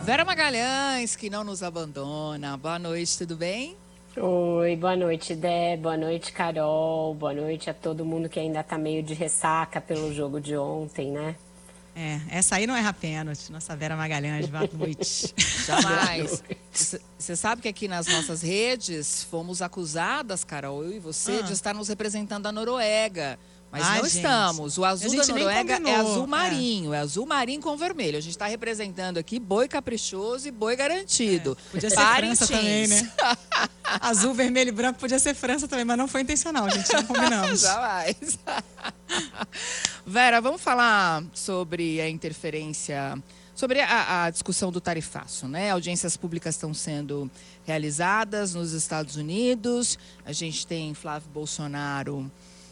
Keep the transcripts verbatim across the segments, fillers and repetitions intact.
Vera Magalhães, que não nos abandona. Boa noite, tudo bem? Oi, boa noite, Dé, boa noite, Carol, boa noite a todo mundo que ainda tá meio de ressaca pelo jogo de ontem, né? É, essa aí não erra pênalti, nossa Vera Magalhães, boa noite. Jamais. Você sabe que aqui nas nossas redes fomos acusadas, Carol, eu e você, Ah. de estar nos representando a Noruega. Mas Ah, não gente. estamos. O azul A da gente nem Noruega é combinou, azul é. marinho, é. azul marinho com vermelho. A gente está representando aqui boi caprichoso e boi garantido. É, podia ser Parintins. França também, né? Azul, vermelho e branco podia ser França também, mas não foi intencional, gente, não combinamos. Jamais. Vera, vamos falar sobre a interferência, sobre a, a discussão do tarifaço, né? Audiências públicas estão sendo realizadas nos Estados Unidos. A gente tem Flávio Bolsonaro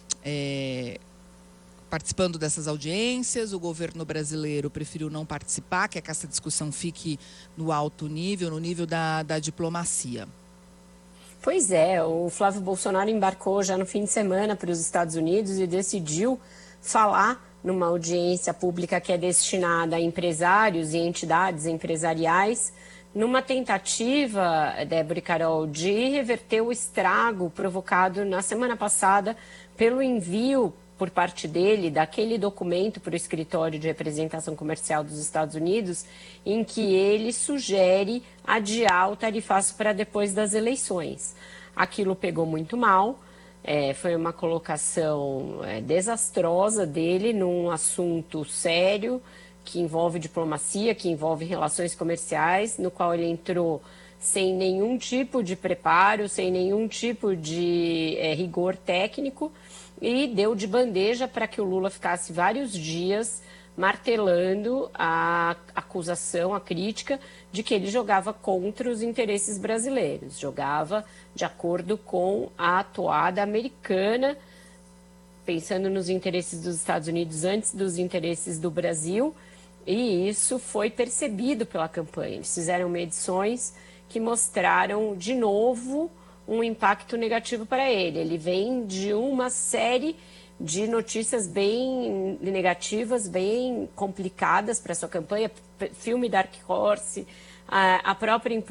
é, participando dessas audiências. O governo brasileiro preferiu não participar, quer que essa discussão fique no alto nível, no nível da, da diplomacia. Pois é, o Flávio Bolsonaro embarcou já no fim de semana para os Estados Unidos e decidiu falar numa audiência pública que é destinada a empresários e entidades empresariais, numa tentativa, Débora e Carol, de reverter o estrago provocado na semana passada pelo envio por parte dele daquele documento para o Escritório de Representação Comercial dos Estados Unidos, em que ele sugere adiar o tarifaço para depois das eleições. Aquilo pegou muito mal, é, foi uma colocação é, desastrosa dele num assunto sério, que envolve diplomacia, que envolve relações comerciais, no qual ele entrou sem nenhum tipo de preparo, sem nenhum tipo de é, rigor técnico, e deu de bandeja para que o Lula ficasse vários dias martelando a acusação, a crítica de que ele jogava contra os interesses brasileiros, jogava de acordo com a toada americana, pensando nos interesses dos Estados Unidos antes dos interesses do Brasil, e isso foi percebido pela campanha. Eles fizeram medições que mostraram de novo um impacto negativo para ele. Ele vem de uma série de notícias bem negativas, bem complicadas para sua campanha, filme Dark Horse, a, a própria